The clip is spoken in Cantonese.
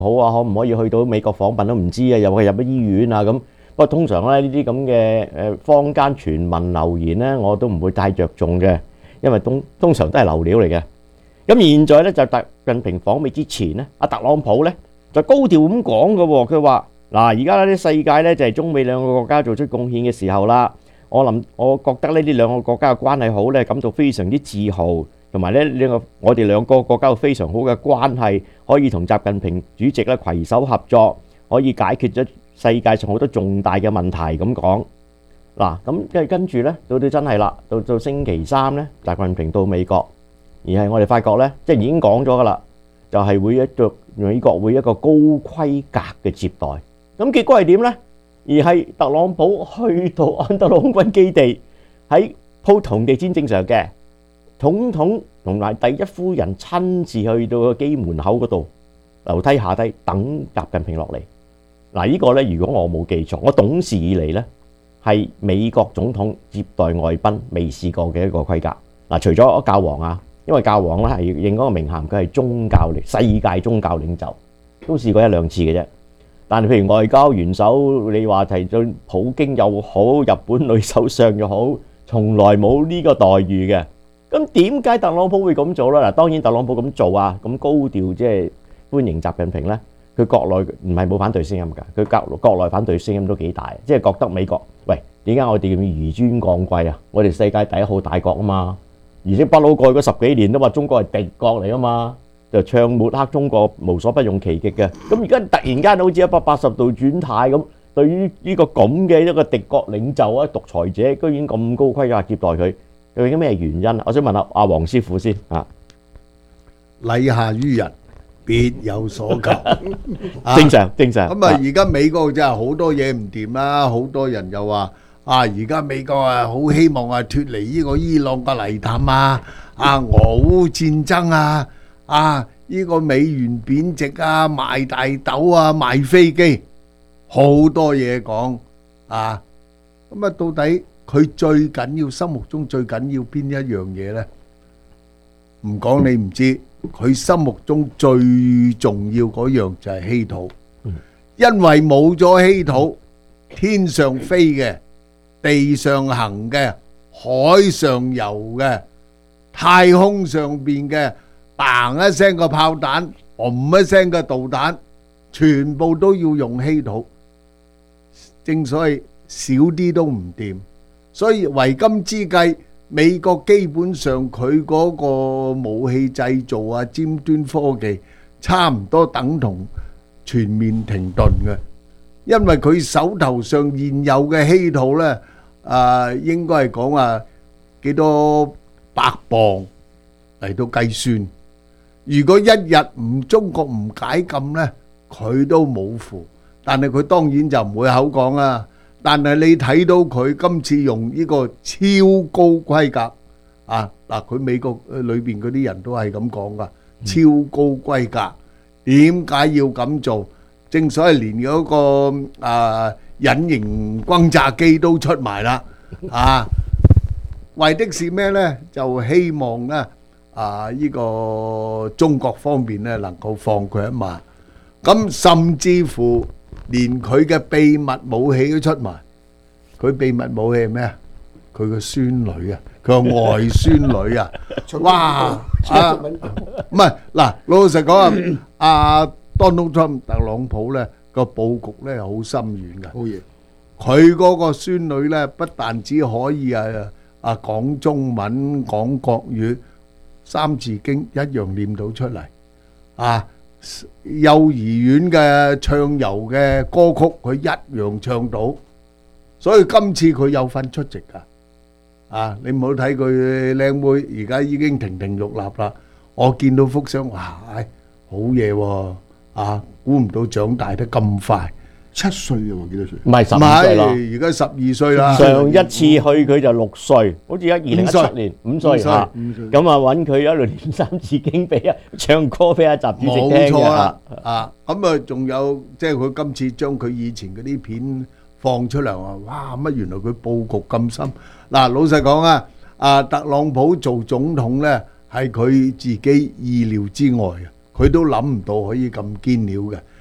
好啊，可唔可以去到美國訪問都唔知啊，又係入咗醫院啊咁。不過通常咧呢啲咁嘅坊間傳聞流言咧，我都唔會太着重嘅，因為通常都係流料嚟嘅。咁現在咧就習近平訪美之前咧，阿特朗普咧就高調咁講嘅喎，佢話嗱，而家啲世界咧就係中美兩個國家做出貢獻嘅時候啦。我覺得呢兩個國家嘅關係好咧，感到非常之自豪，同埋咧我哋兩個國家有非常好嘅關係，可以同習近平主席咧攜手合作，可以解決咗世界上好多重大嘅問題咁講。嗱，咁跟住咧到真係啦，到星期三咧，習近平到美國，而係我哋發覺咧，即係已經講咗噶啦，就係美國會一個高規格嘅接待。咁結果係點咧？而係特朗普去到安德魯空軍基地，喺鋪同地氈正常嘅，總統同埋第一夫人親自去到個機門口嗰度樓梯下低等習近平落嚟。嗱，呢個咧，如果我冇記錯，我懂事以嚟咧係美國總統接待外賓未試過嘅一個規格。嗱，除咗教皇啊，因為教皇咧係認嗰個名銜，佢係宗教世界宗教領袖，都試過一兩次嘅啫。但係譬如外交元首，你話提到普京又好，日本女首相又好，從來冇呢個待遇嘅。咁點解特朗普會咁做咧？嗱，當然特朗普咁做啊，咁高調即係歡迎習近平咧，佢國內唔係冇反對聲音㗎，佢國內反對聲音都幾大，即係覺得美國喂，點解我哋咁紆尊降貴啊？我哋世界第一號大國啊嘛，而且不嬲過去嗰10幾年都話中國係敵國嚟啊嘛。就唱抹黑中國無所不用其極嘅，咁而家突然間好似180度轉態咁，對於呢個咁嘅一個敵國領袖啊、獨裁者，居然咁高規格接待佢，究竟咩原因？我想問下阿黃師傅先啊。 禮下於人，別有所求。 正常。 咁啊，而家美國真係好多嘢唔掂啦，好多人又話而家美國好希望脫離呢個伊朗嘅泥潭俄烏戰爭呢個美元貶值賣大豆賣飛機，好多嘢講咁到底佢最緊要心目中最緊要邊一樣嘢呢？唔講你唔知，佢心目中最重要嗰樣就係稀土，因為冇咗稀土，天上飛嘅、地上行嘅、海上游嘅、太空上邊嘅。嘭一聲個炮彈，一聲個導彈，全部都要用稀土。正所謂少啲都唔掂，所以為今之計，美國基本上佢嗰個武器製造尖端科技，差唔多等同全面停頓嘅，因為佢手頭上現有嘅稀土呢，應該係講幾多百磅嚟到計算。如果一日中國唔解禁呢，佢都冇符。但係佢當然就唔會口講啦。但係你睇到佢今次用呢個超高規格佢美國裏邊嗰啲人都係咁講噶，超高規格。點解要咁做？正所謂連嗰個隱形轟炸機都出埋啦，為的是咩呢？就希望呢。呢個中國方面咧能夠放佢一馬，咁甚至乎連佢嘅秘密武器都出埋。佢秘密武器係咩啊？佢個孫女佢個外孫女哇！唔係嗱，老實講Donald Trump 特朗普咧個佈局咧好深遠㗎。好嘢！佢嗰個孫女咧不但只可以講中文、講國語。三字經一樣念到出嚟幼兒園嘅唱遊嘅歌曲佢一樣唱到，所以今次佢有份出席㗎你唔好睇佢靚妹，而家已經亭亭玉立啦。我見到幅相，哇，好嘢喎估唔到長大得咁快。 7歲喎，幾多歲？ 唔係15歲啦， 而家12歲啦。 上一次去佢就6歲，好似2017年5歲咁揾佢一路念三字經俾唱歌俾習主席聽嘅。冇錯啦，咁仲有即係佢今次將佢以前嗰啲片放出嚟哇乜原來佢佈局咁深。嗱，老實講特朗普做總統呢係佢自己意料之外佢佢都諗唔到可以咁堅料嘅。